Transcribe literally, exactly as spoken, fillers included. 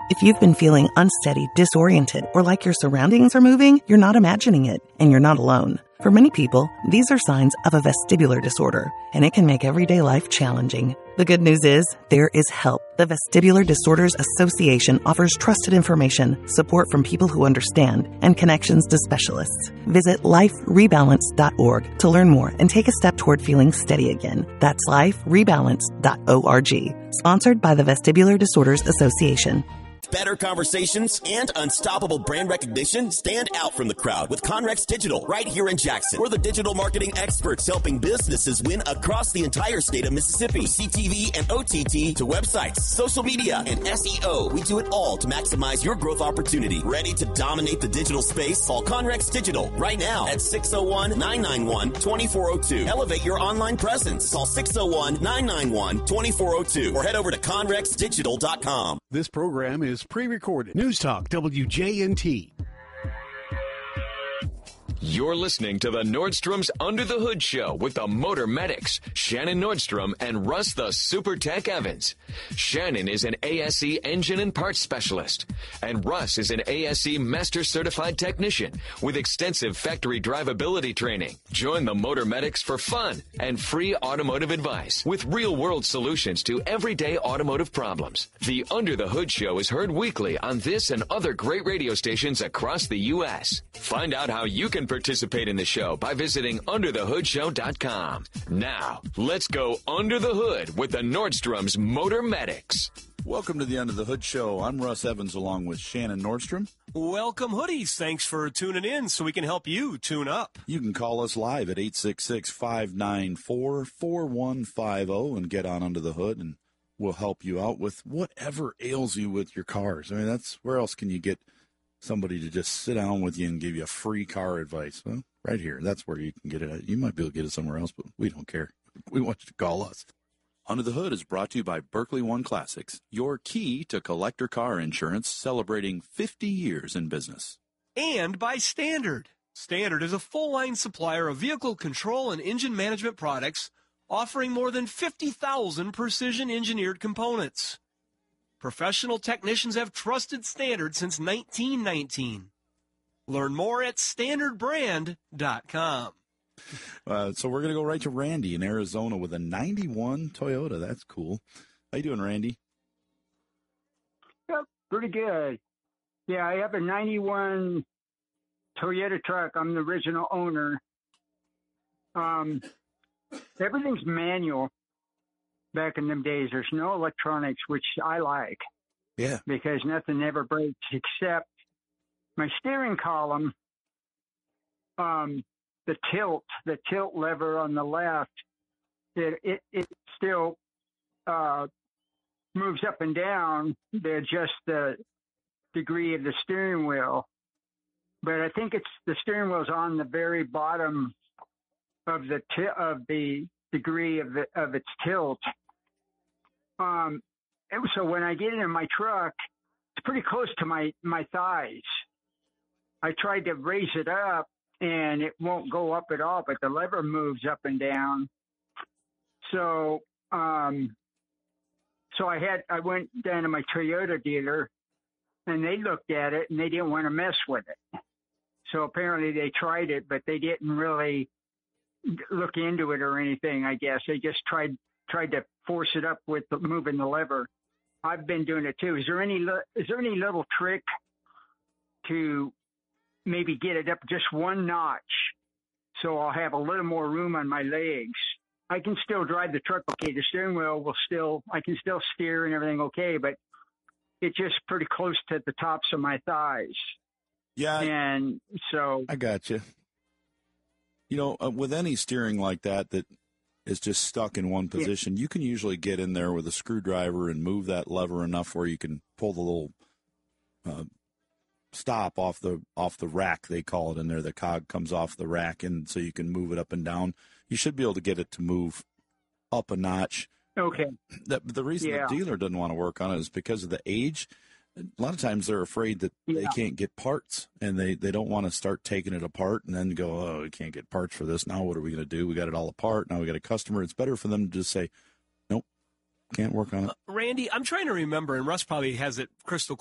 If you've been feeling unsteady, disoriented, or like your surroundings are moving, you're not imagining it, and you're not alone. For many people, these are signs of a vestibular disorder, and it can make everyday life challenging. The good news is, there is help. The Vestibular Disorders Association offers trusted information, support from people who understand, and connections to specialists. Visit life rebalance dot org to learn more and take a step toward feeling steady again. That's life rebalance dot org. Sponsored by the Vestibular Disorders Association. Better conversations and unstoppable brand recognition stand out from the crowd with Conrex Digital right here in Jackson. We're the digital marketing experts helping businesses win across the entire state of Mississippi. C T V and O T T to websites, social media, and S E O. We do it all to maximize your growth opportunity. Ready to dominate the digital space? Call Conrex Digital right now at six oh one, nine nine one, two four oh two. Elevate your online presence. Call six oh one, nine nine one, two four oh two or head over to conrex digital dot com. This program is pre-recorded. News Talk W J N T. You're listening to the Nordstrom's Under the Hood Show with the Motor Medics, Shannon Nordstrom and Russ the Super Tech Evans. Shannon is an A S E engine and parts specialist, and Russ is an A S E Master Certified Technician with extensive factory drivability training. Join the Motor Medics for fun and free automotive advice with real-world solutions to everyday automotive problems. The Under the Hood Show is heard weekly on this and other great radio stations across the U S Find out how you can participate in the show by visiting under the hood show dot com. Now, let's go under the hood with the Nordstrom's Motor Medics. Welcome to the Under the Hood Show. I'm Russ Evans along with Shannon Nordstrom. Welcome, hoodies. Thanks for tuning in so we can help you tune up. You can call us live at eight six six, five nine four, four one five zero and get on under the hood, and we'll help you out with whatever ails you with your cars. I mean, that's where else can you get somebody to just sit down with you and give you a free car advice? Well, right here. That's where you can get it at. You might be able to get it somewhere else, but we don't care. We want you to call us. Under the Hood is brought to you by Berkeley One Classics, your key to collector car insurance, celebrating fifty years in business. And by Standard. Standard is a full-line supplier of vehicle control and engine management products, offering more than fifty thousand precision-engineered components. Professional technicians have trusted Standard since nineteen nineteen. Learn more at standard brand dot com. Uh, so we're going to go right to Randy in Arizona with a ninety-one Toyota. That's cool. How you doing, Randy? Yep, pretty good. Yeah, I have a ninety-one Toyota truck. I'm the original owner. Um, everything's manual. Back in them days, there's no electronics, which I like. Yeah. Because nothing ever breaks except my steering column, um, the tilt, the tilt lever on the left, it it, it still uh, moves up and down to adjust the degree of the steering wheel. But I think it's the steering wheel's on the very bottom of the t- of the degree of the of its tilt. Um, and so when I get in my truck, it's pretty close to my, my thighs. I tried to raise it up and it won't go up at all, but the lever moves up and down. So, um, so I had, I went down to my Toyota dealer and they looked at it and they didn't want to mess with it. So apparently they tried it, but they didn't really look into it or anything, I guess. They just tried tried to force it up with the, moving the lever. I've been doing it too. Is there any is there any little trick to maybe get it up just one notch so I'll have a little more room on my legs? I can still drive the truck okay. The steering wheel will still, I can still steer and everything okay, but it's just pretty close to the tops of my thighs. Yeah. And so. I got you. You know, uh, with any steering like that that is just stuck in one position, yeah, you can usually get in there with a screwdriver and move that lever enough where you can pull the little uh, stop off the off the rack, they call it in there. The cog comes off the rack, and so you can move it up and down. You should be able to get it to move up a notch. Okay. The, the reason yeah. the dealer doesn't want to work on it is because of the age. A lot of times they're afraid that yeah. they can't get parts, and they, they don't want to start taking it apart and then go, oh, we can't get parts for this. Now what are we going to do? We got it all apart. Now we got a customer. It's better for them to just say, nope, can't work on it. Uh, Randy, I'm trying to remember, and Russ probably has it crystal